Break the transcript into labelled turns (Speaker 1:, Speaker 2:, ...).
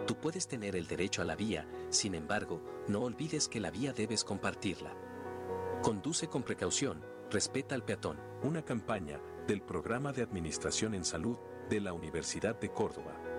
Speaker 1: Tú puedes tener el derecho a la vía, sin embargo, no olvides que la vía debes compartirla. Conduce con precaución, respeta al peatón.
Speaker 2: Una campaña del Programa de Administración en Salud de la Universidad de Córdoba.